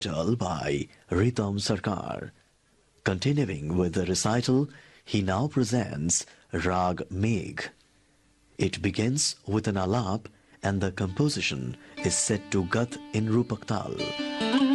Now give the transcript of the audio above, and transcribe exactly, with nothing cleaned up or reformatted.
recital by Ritam Sarkar. Continuing with the recital, he now presents Rag Megh. It begins with an alap and the composition is set to Gat in Rupak Tal.